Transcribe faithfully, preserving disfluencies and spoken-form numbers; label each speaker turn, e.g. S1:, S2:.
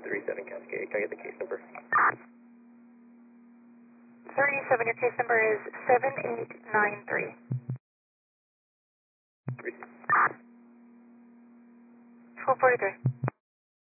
S1: three seven Cascade. Can I get the case number?
S2: thirty-seven, your case number is seven eight nine three.
S1: Three.
S2: twelve forty-three.